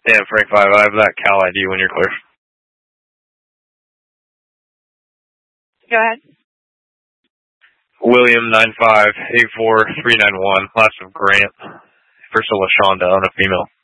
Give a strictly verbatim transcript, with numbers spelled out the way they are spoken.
Yeah, Frank five, I have that Cal I D when you're clear. Go ahead. William nine five eight four three nine one, last of Grant, first of LaShonda on a female.